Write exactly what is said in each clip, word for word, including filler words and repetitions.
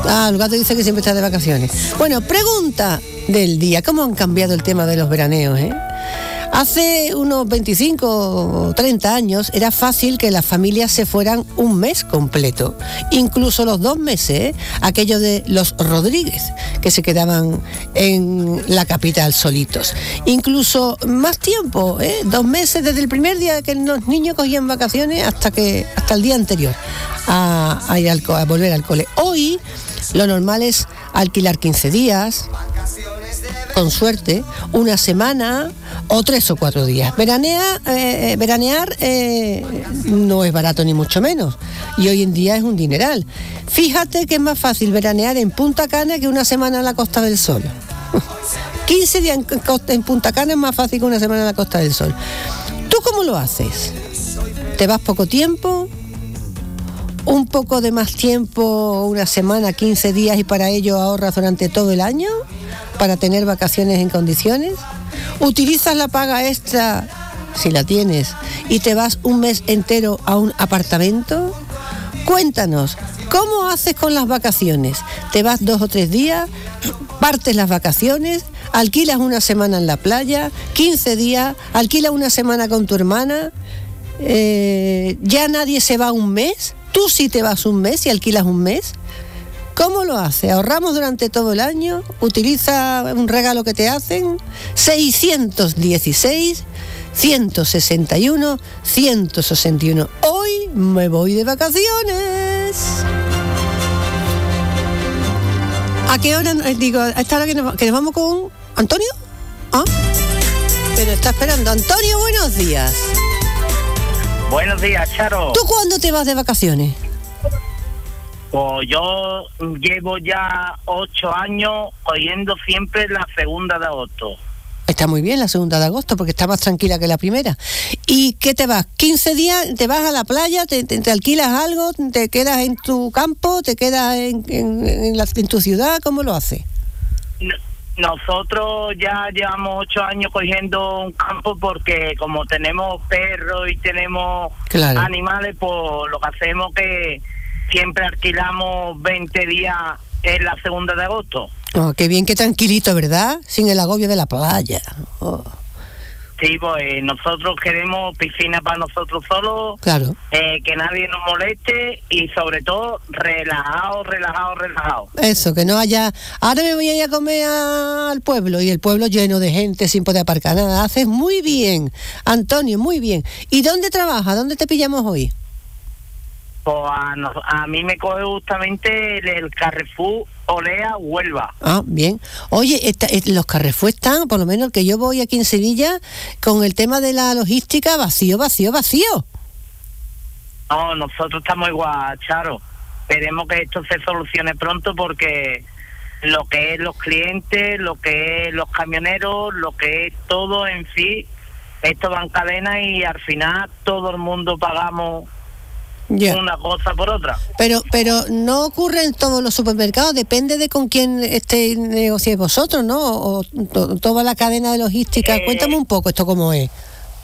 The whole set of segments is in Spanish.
Ah, el gato dice que siempre está de vacaciones. Bueno, pregunta del día. ¿Cómo han cambiado el tema de los veraneos, eh? Hace unos veinticinco o treinta años era fácil que las familias se fueran un mes completo, incluso los dos meses, ¿eh? Aquello de los Rodríguez, que se quedaban en la capital solitos. Incluso más tiempo, ¿eh? Dos meses desde el primer día que los niños cogían vacaciones hasta que hasta el día anterior a, a ir al, a volver al cole. Hoy lo normal es alquilar quince días, con suerte, una semana o tres o cuatro días. Veranea, eh, veranear eh, no es barato ni mucho menos. Y hoy en día es un dineral. Fíjate que es más fácil veranear en Punta Cana que una semana en la Costa del Sol. quince días en, en Punta Cana es más fácil que una semana en la Costa del Sol. ¿Tú cómo lo haces? ¿Te vas poco tiempo? ¿Un poco de más tiempo, una semana, quince días, y para ello ahorras durante todo el año para tener vacaciones en condiciones? ¿Utilizas la paga extra, si la tienes, y te vas un mes entero a un apartamento? Cuéntanos, ¿cómo haces con las vacaciones? ¿Te vas dos o tres días? ¿Partes las vacaciones? ¿Alquilas una semana en la playa? ¿quince días? ¿Alquilas una semana con tu hermana? Eh, ¿Ya nadie se va un mes? ¿Tú sí te vas un mes y alquilas un mes? ¿Cómo lo hace? ¿Ahorramos durante todo el año? ¿Utiliza un regalo que te hacen? seiscientos dieciséis, ciento sesenta y uno, ciento sesenta y uno. Hoy me voy de vacaciones. ¿A qué hora? Digo, a esta hora que nos, que nos vamos con Antonio. ¿Ah? Pero está esperando. Antonio, buenos días. Buenos días, Charo. ¿Tú cuándo te vas de vacaciones? Pues yo llevo ya ocho años cogiendo siempre la segunda de agosto. Está muy bien la segunda de agosto porque está más tranquila que la primera. ¿Y qué te vas? ¿quince días? ¿Te vas a la playa? ¿Te, te, te alquilas algo? ¿Te quedas en tu campo? ¿Te quedas en, en, en, la, en tu ciudad? ¿Cómo lo haces? No. Nosotros ya llevamos ocho años cogiendo un campo porque como tenemos perros y tenemos claro. animales, pues lo que hacemos es que siempre alquilamos veinte días en la segunda de agosto. Oh, qué bien, qué tranquilito, ¿verdad? Sin el agobio de la playa. Oh. Sí, pues nosotros queremos piscina para nosotros solos, claro. eh, que nadie nos moleste y sobre todo relajado, relajado, relajado. Eso, que no haya, ahora me voy a ir a comer a, al pueblo y el pueblo lleno de gente sin poder aparcar nada. Haces muy bien, Antonio, muy bien. ¿Y dónde trabajas? ¿Dónde te pillamos hoy? Pues a, a mí me coge justamente el, el Carrefour Olea Huelva. Ah, bien. Oye, esta, los Carrefour están, por lo menos el que yo voy aquí en Sevilla, con el tema de la logística, vacío, vacío, vacío. No, nosotros estamos igual, Charo. Esperemos que esto se solucione pronto porque lo que es los clientes, lo que es los camioneros, lo que es todo en sí, esto va en cadena y al final todo el mundo pagamos yeah. una cosa por otra. Pero pero no ocurre en todos los supermercados, depende de con quién esté negociéis vosotros, ¿no? O to, toda la cadena de logística. Eh, Cuéntame un poco esto cómo es.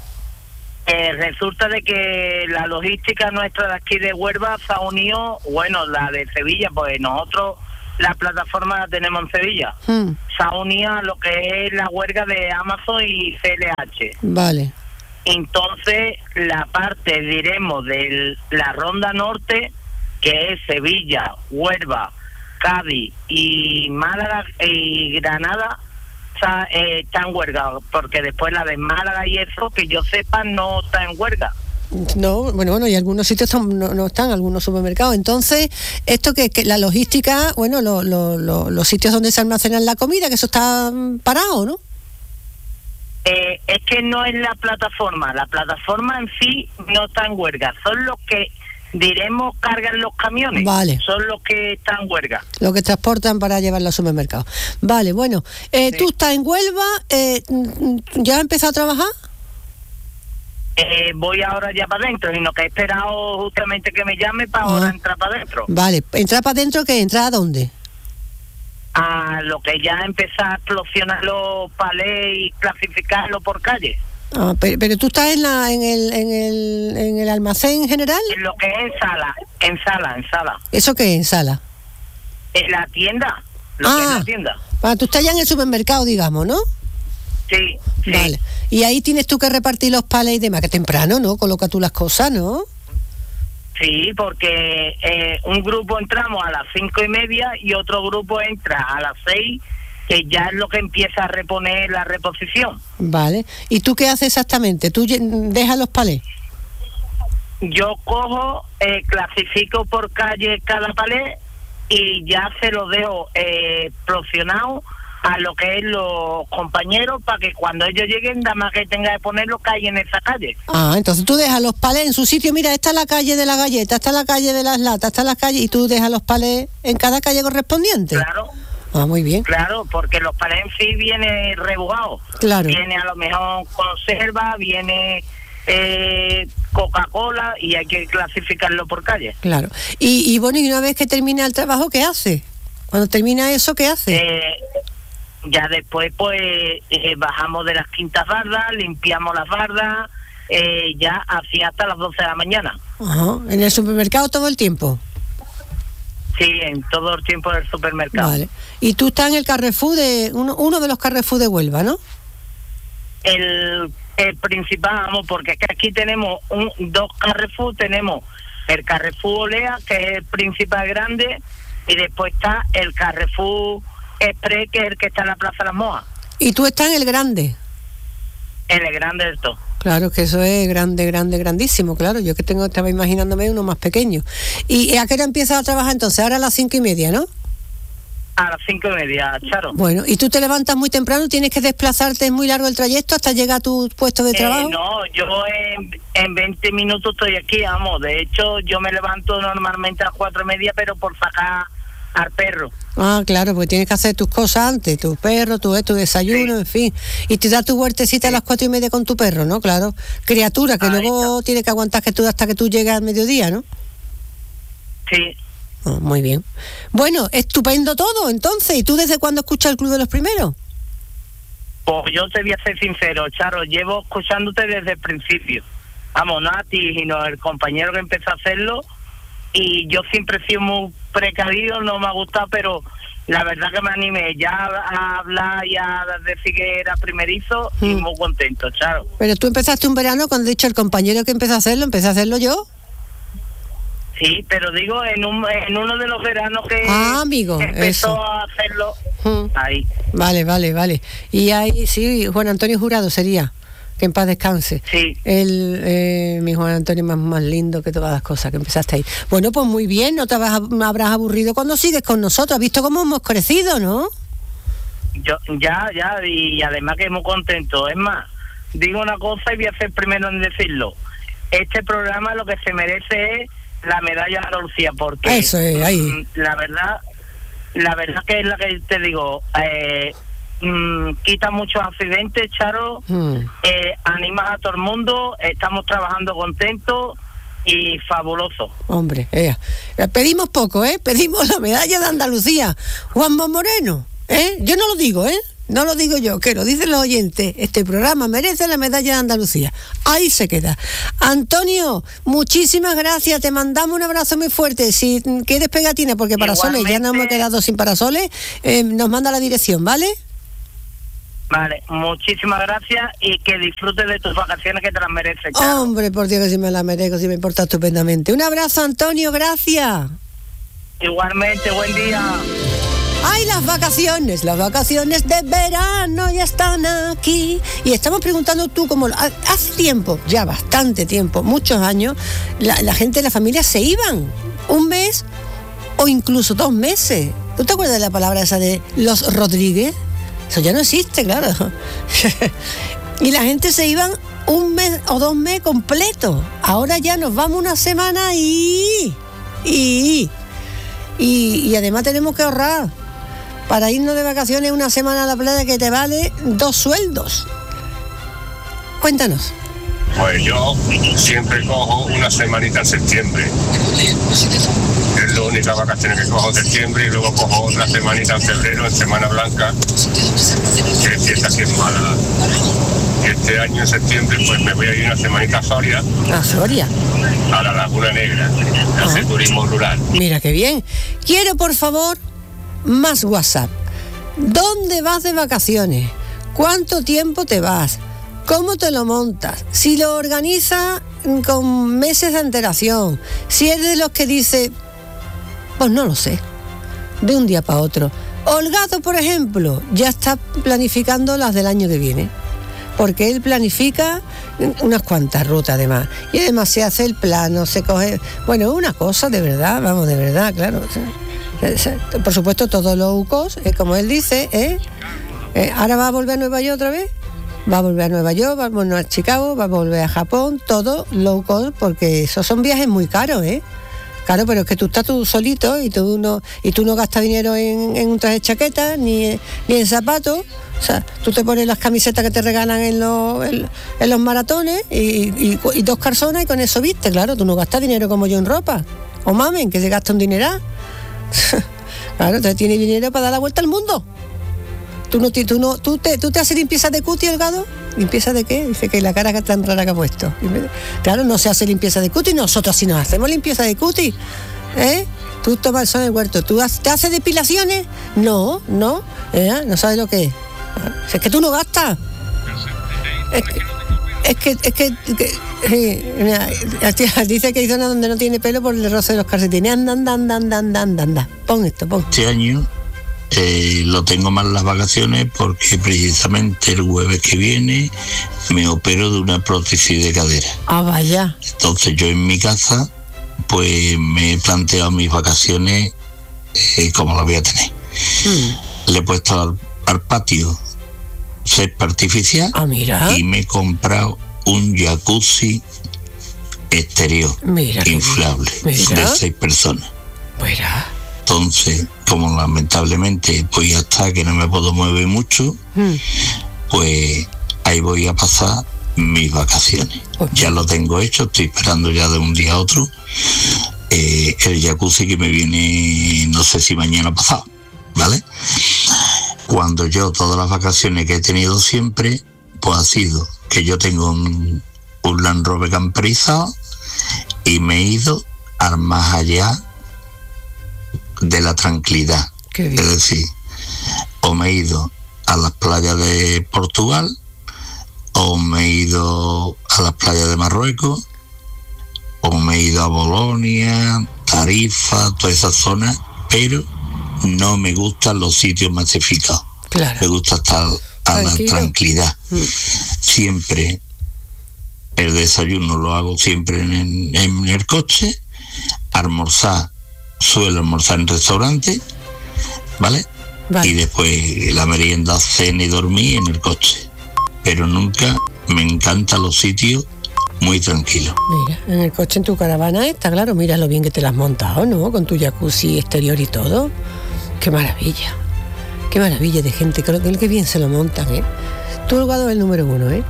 Eh, resulta de que la logística nuestra de aquí de Huelva se ha unido, bueno, la de Sevilla, pues nosotros la plataforma la tenemos en Sevilla. Hmm. Se ha unido a lo que es la huelga de Amazon y C L H. Vale. Entonces, la parte, diremos, de la Ronda Norte, que es Sevilla, Huelva, Cádiz y Málaga y Granada, está, eh, está en huelga, porque después la de Málaga y eso, que yo sepa, no está en huelga. No, bueno, bueno, y algunos sitios están, no, no están, algunos supermercados. Entonces, esto que, que la logística, bueno, lo, lo, lo, los sitios donde se almacenan la comida, que eso está parado, ¿no? Eh, es que no es la plataforma, la plataforma en sí no está en huelga, son los que, diremos, cargan los camiones, vale. son los que están en huelga. Los que transportan para llevarlo al supermercado. Vale, bueno, eh, sí. Tú estás en Huelva, eh, ¿ya has empezado a trabajar? Eh, voy ahora ya para adentro, sino que he esperado justamente que me llame para ah. ahora entrar para adentro. Vale, ¿entrar para adentro qué? ¿Entrar a dónde? A lo que ya empezar a explosionar los palés y clasificarlo por calle. Ah, pero, pero tú estás en la en el en el en el almacén general. En lo que es en sala, en sala, en sala. ¿Eso qué es en sala? Eh, En la tienda. Lo ah, que es la tienda. Ah, tú estás ya en el supermercado, digamos, ¿no? Sí, sí. Vale. Y ahí tienes tú que repartir los palés y demás, que temprano, ¿no? Coloca tú las cosas, ¿no? Sí, porque eh, un grupo entramos a las cinco y media y otro grupo entra a las seis, que ya es lo que empieza a reponer la reposición. Vale. ¿Y tú qué haces exactamente? ¿Tú dejas los palés? Yo cojo, eh, clasifico por calle cada palé y ya se lo dejo eh, porcionado a lo que es los compañeros para que cuando ellos lleguen, nada más que tenga que ponerlo calle en esa calle. Ah, entonces tú dejas los palés en su sitio. Mira, esta es la calle de la galleta, esta es la calle de las latas, esta es la calle, y tú dejas los palés en cada calle correspondiente. Claro. Ah, muy bien. Claro, porque los palés en sí vienen rebujados. Claro. Viene a lo mejor conserva, viene eh, Coca-Cola y hay que clasificarlo por calle. Claro. Y, y bueno, y una vez que termina el trabajo, ¿qué hace? Cuando termina eso, ¿qué hace? Eh, ya después, pues, eh, bajamos de las quintas bardas, limpiamos las bardas, eh, ya así hasta las doce de la mañana. Ajá. ¿En el supermercado todo el tiempo? Sí, en todo el tiempo del supermercado. Vale. Y tú estás en el Carrefour de uno, uno de los Carrefour de Huelva, ¿no? El, el principal, vamos, porque es que aquí tenemos un, dos Carrefour, tenemos el Carrefour Olea, que es el principal grande, y después está el Carrefour Express, que es el que está en la Plaza de las Mojas. Y tú estás en el grande. En el grande del todo. Claro, que eso es grande, grande, grandísimo, claro. Yo que tengo, estaba imaginándome uno más pequeño. ¿Y a qué hora empiezas a trabajar entonces? Ahora a las cinco y media, ¿no? A las cinco y media, Charo. Bueno, ¿y tú te levantas muy temprano? ¿Tienes que desplazarte? ¿Es muy largo el trayecto hasta llegar a tu puesto de trabajo? Eh, no, yo en, en veinte minutos estoy aquí, vamos. De hecho, yo me levanto normalmente a las cuatro y media, pero por sacar al perro. Ah, claro, porque tienes que hacer tus cosas antes, tu perro, tu, tu desayuno, sí. En fin. Y te das tu huertecita sí. A las cuatro y media con tu perro, ¿no? Claro. Criatura, que Ahí luego está. Tiene que aguantar que tú hasta que tú llegas al mediodía, ¿no? Sí. Oh, muy bien. Bueno, estupendo todo, entonces. ¿Y tú desde cuándo escuchas el Club de los Primeros? Pues yo te voy a ser sincero, Charo, llevo escuchándote desde el principio. Vamos, no a ti, sino al compañero que empezó a hacerlo. Y yo siempre he sido muy precavido, no me ha gustado, pero la verdad que me animé ya a hablar y a decir que era primerizo mm. y muy contento, Charo. Pero tú empezaste un verano, cuando he dicho el compañero que empezó a hacerlo, empecé a hacerlo yo. Sí, pero digo, en un en uno de los veranos que ah, amigo, empezó eso. a hacerlo, mm. ahí. Vale, vale, vale. Y ahí, sí, Juan Antonio Jurado sería. Que en paz descanse. Sí. El, eh, mi Juan Antonio más, más lindo que todas las cosas que empezaste ahí. Bueno, pues muy bien, no te vas a, me habrás aburrido cuando sigues con nosotros. ¿Has visto cómo hemos crecido, no? Yo, ya, ya, y además que muy contento. Es más, digo una cosa y voy a ser primero en decirlo. Este programa lo que se merece es la medalla de Andalucía, porque eso es, ahí. la verdad, la verdad que es la que te digo, eh, Mm, quita muchos accidentes, Charo, mm. eh, animas a todo el mundo, estamos trabajando contentos y fabuloso. Hombre, eh, pedimos poco, ¿eh? Pedimos la medalla de Andalucía. Juanma Moreno, ¿eh? Yo no lo digo, ¿eh? No lo digo yo, que lo dicen los oyentes. Este programa merece la medalla de Andalucía. Ahí se queda. Antonio, muchísimas gracias. Te mandamos un abrazo muy fuerte. Si quieres pegatina, porque parasoles, ya nos hemos quedado sin parasoles, eh, nos manda la dirección, ¿vale? Vale, muchísimas gracias y que disfrutes de tus vacaciones que te las mereces. Charo. Hombre, por Dios que si me las merezco, si me importa estupendamente. Un abrazo, Antonio, gracias. Igualmente, buen día. ¡Ay, las vacaciones! Las vacaciones de verano ya están aquí. Y estamos preguntando tú, como hace tiempo, ya bastante tiempo, muchos años, la, la gente de la familia se iban un mes o incluso dos meses. ¿Tú te acuerdas de la palabra esa de los Rodríguez? Eso ya no existe, claro. Y la gente se iban un mes o dos meses completos. Ahora ya nos vamos una semana y... Y, y, y además tenemos que ahorrar para irnos de vacaciones una semana a la playa que te vale dos sueldos. Cuéntanos. Pues yo siempre cojo una semanita en septiembre. Es la única vacaciones que cojo en septiembre y luego cojo otra semanita en febrero, en Semana Blanca, que es fiesta aquí en Málaga. Y este año en septiembre pues me voy a ir una semanita a Soria. ¿A Soria? A la Laguna Negra, a hacer turismo rural. Mira qué bien. Quiero, por favor, más WhatsApp. ¿Dónde vas de vacaciones? ¿Cuánto tiempo te vas? ¿Cómo te lo montas? Si lo organizas con meses de antelación, si eres de los que dice, pues no lo sé, de un día para otro. Holgado, por ejemplo, ya está planificando las del año que viene, porque él planifica unas cuantas rutas además, y además se hace el plano, se coge, bueno, una cosa de verdad, vamos, de verdad, claro. Por supuesto, todo low cost, eh, como él dice, ¿eh? Eh, ahora va a volver a Nueva York otra vez, va a volver a Nueva York, va a volver a Chicago, va a volver a Japón, todo low cost, porque esos son viajes muy caros, ¿eh? Claro, pero es que tú estás tú solito y tú no, y tú no gastas dinero en, en un traje de chaqueta, ni, ni en zapatos. O sea, tú te pones las camisetas que te regalan en los, en, en los maratones y, y, y dos calzones y con eso viste, claro, tú no gastas dinero como yo en ropa. O mamen, que se gasta un dineral. Claro, entonces tienes dinero para dar la vuelta al mundo. Tú no, tú no, tú te, tú te haces limpieza de cutis, Holgado. ¿Limpieza de qué? Dice que la cara que tan rara que ha puesto. Claro, no se hace limpieza de cutis, nosotros sí nos hacemos limpieza de cutis. ¿Eh? Tú tomas el sol en el huerto. ¿Tú te haces depilaciones? No, no. ¿Eh? No sabes lo que es. Es que tú no gastas. Es que, es que, es que, que eh, mira, tía, dice que hay zonas donde no tiene pelo por el roce de los calcetines. Anda, anda, anda, anda, anda, anda, anda. Pon esto, pon. Este año eh, lo tengo más las vacaciones porque precisamente el jueves que viene me opero de una prótesis de cadera. Ah, vaya. Entonces yo en mi casa pues me he planteado mis vacaciones eh, como las voy a tener. Hmm. Le he puesto al, al patio césped artificial. Ah, mira. Y me he comprado un jacuzzi exterior, mira, inflable, mira. de seis personas. Mira. Entonces, como lamentablemente pues ya está, que no me puedo mover mucho, hmm. pues ahí voy a pasar mis vacaciones. Okay. Ya lo tengo hecho, estoy esperando ya de un día a otro eh, el jacuzzi que me viene, no sé si mañana pasado, ¿vale? Cuando yo, todas las vacaciones que he tenido siempre, pues ha sido que yo tengo un, un Land Rover camperizado y me he ido al más allá de la tranquilidad. Es decir, o me he ido a las playas de Portugal, o me he ido a las playas de Marruecos, o me he ido a Bolonia, Tarifa, toda esa zona, pero no me gustan los sitios masificados. Claro. Me gusta estar a Tranquilo. La tranquilidad. Mm. Siempre el desayuno lo hago siempre en, en, en el coche. Almorzar, suelo almorzar en restaurante, ¿vale? Vale. Y después la merienda, cena y dormir en el coche. Pero nunca me encantan los sitios muy tranquilos. Mira, en el coche, en tu caravana está claro, mira lo bien que te la has montado, ¿no? Con tu jacuzzi exterior y todo. Qué maravilla. Qué maravilla de gente, creo que bien se lo montan, ¿eh? Tú, Holgado, el número uno, ¿eh?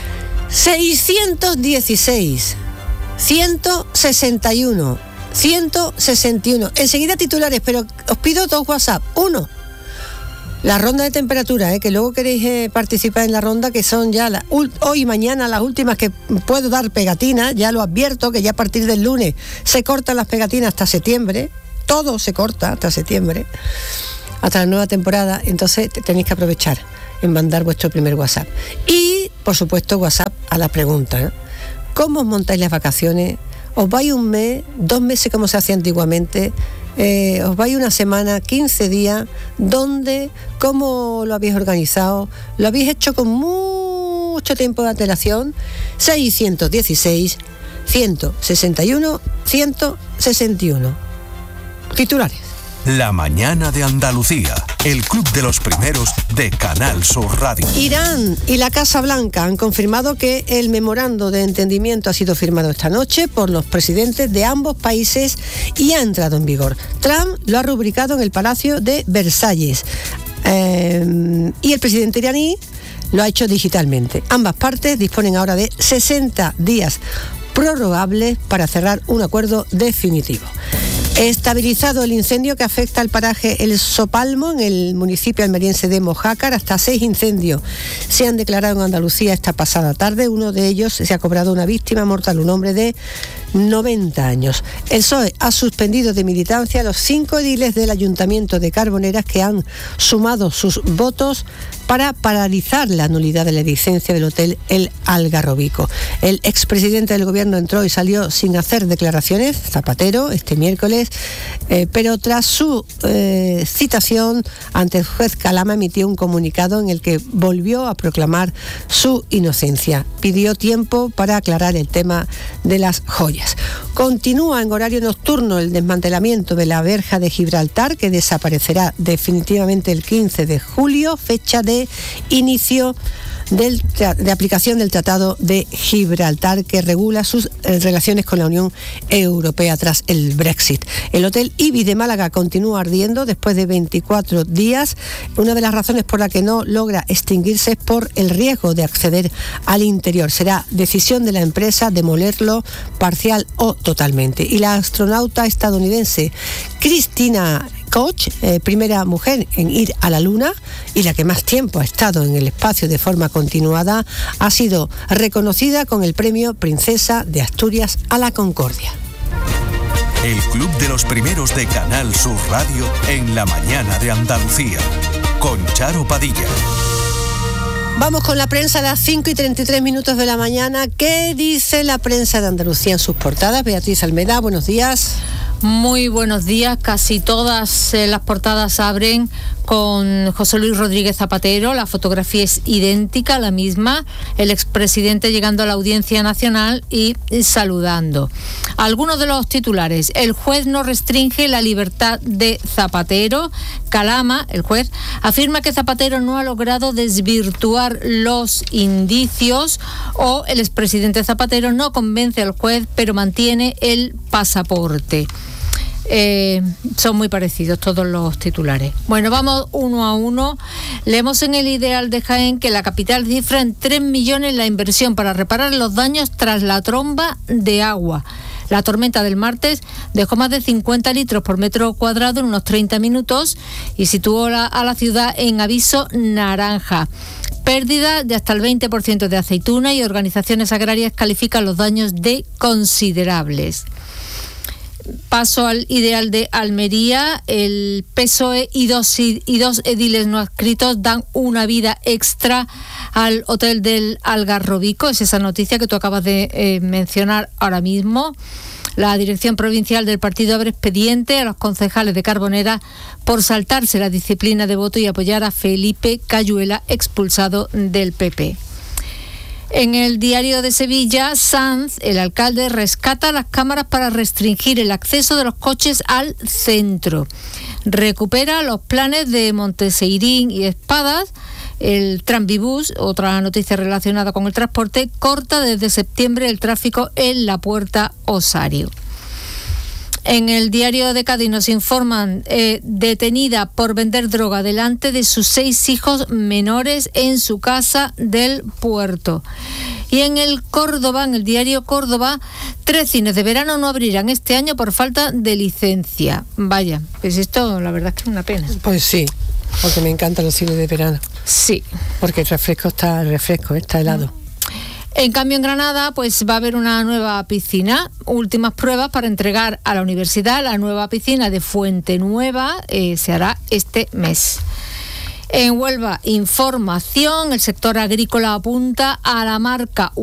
seiscientos dieciséis, ciento sesenta y uno, ciento sesenta y uno. Enseguida titulares, pero os pido dos WhatsApp. Uno, la ronda de temperatura, ¿eh? Que luego queréis eh, participar en la ronda, que son ya la, hoy y mañana las últimas que puedo dar pegatinas. Ya lo advierto, que ya a partir del lunes se cortan las pegatinas hasta septiembre. Todo se corta hasta septiembre, hasta la nueva temporada. Entonces tenéis que aprovechar en mandar vuestro primer WhatsApp. Y, por supuesto, WhatsApp a la pregunta, ¿eh? ¿Cómo os montáis las vacaciones? ¿Os vais un mes, dos meses como se hacía antiguamente? Eh, ¿Os vais una semana, quince días? ¿Dónde? ¿Cómo lo habéis organizado? ¿Lo habéis hecho con mucho tiempo de antelación? seiscientos dieciséis, ciento sesenta y uno, ciento sesenta y uno. Titulares. La mañana de Andalucía, el club de los primeros de Canal Sur Radio. Irán y la Casa Blanca han confirmado que el memorando de entendimiento ha sido firmado esta noche por los presidentes de ambos países y ha entrado en vigor. Trump lo ha rubricado en el Palacio de Versalles eh, y el presidente iraní lo ha hecho digitalmente. Ambas partes disponen ahora de sesenta días prorrogables para cerrar un acuerdo definitivo. Estabilizado el incendio que afecta al paraje El Sopalmo, en el municipio almeriense de Mojácar. Hasta seis incendios se han declarado en Andalucía esta pasada tarde. Uno de ellos se ha cobrado una víctima mortal, un hombre de noventa años. El P S O E ha suspendido de militancia a los cinco ediles del Ayuntamiento de Carboneras que han sumado sus votos para paralizar la nulidad de la licencia del hotel El Algarrobico. El expresidente del gobierno entró y salió sin hacer declaraciones, Zapatero, este miércoles, eh, pero tras su eh, citación ante el juez Calama emitió un comunicado en el que volvió a proclamar su inocencia. Pidió tiempo para aclarar el tema de las joyas. Continúa en horario nocturno el desmantelamiento de la verja de Gibraltar, que desaparecerá definitivamente el quince de julio, fecha de inicio del, de aplicación del Tratado de Gibraltar, que regula sus eh, relaciones con la Unión Europea tras el Brexit. El Hotel Ibis de Málaga continúa ardiendo después de veinticuatro días. Una de las razones por la que no logra extinguirse es por el riesgo de acceder al interior. Será decisión de la empresa demolerlo parcial o totalmente. Y la astronauta estadounidense Christina Koch, eh, primera mujer en ir a la Luna y la que más tiempo ha estado en el espacio de forma continuada, ha sido reconocida con el premio Princesa de Asturias a la Concordia. El Club de los Primeros de Canal Sur Radio en la mañana de Andalucía, con Charo Padilla. Vamos con la prensa a las cinco y treinta y tres minutos de la mañana. ¿Qué dice la prensa de Andalucía en sus portadas? Beatriz Almeda, buenos días. Muy buenos días. Casi todas eh, las portadas abren con José Luis Rodríguez Zapatero. La fotografía es idéntica, la misma. El expresidente llegando a la Audiencia Nacional y, y saludando. Algunos de los titulares. El juez no restringe la libertad de Zapatero. Calama, el juez, afirma que Zapatero no ha logrado desvirtuar los indicios, o el expresidente Zapatero no convence al juez pero mantiene el pasaporte. Eh, son muy parecidos todos los titulares. Bueno, vamos uno a uno. Leemos en El Ideal de Jaén que la capital cifra en tres millones la inversión para reparar los daños tras la tromba de agua. La tormenta del martes dejó más de cincuenta litros por metro cuadrado en unos treinta minutos y situó la, a la ciudad en aviso naranja. Pérdida de hasta el veinte por ciento de aceituna, y organizaciones agrarias califican los daños de considerables. Paso al Ideal de Almería. El P S O E y dos, y dos ediles no adscritos dan una vida extra al Hotel del Algarrobico. Es esa noticia que tú acabas de eh, mencionar ahora mismo. La Dirección Provincial del partido abre expediente a los concejales de Carbonera por saltarse la disciplina de voto y apoyar a Felipe Cayuela, expulsado del P P. En el Diario de Sevilla, Sanz, el alcalde, rescata las cámaras para restringir el acceso de los coches al centro. Recupera los planes de Monteseirín y Espadas. El Tranvibús, otra noticia relacionada con el transporte, corta desde septiembre el tráfico en la Puerta Osario. En el Diario de Cádiz nos informan, eh, detenida por vender droga delante de sus seis hijos menores en su casa del puerto. Y en el Córdoba, en el diario Córdoba, tres cines de verano no abrirán este año por falta de licencia. Vaya, pues esto la verdad es que es una pena. Pues sí, porque me encantan los cines de verano. Sí. Porque el refresco está, el refresco está helado. En cambio, en Granada, pues va a haber una nueva piscina. Últimas pruebas para entregar a la universidad la nueva piscina de Fuente Nueva. Eh, se hará este mes. En Huelva, información. El sector agrícola apunta a la marca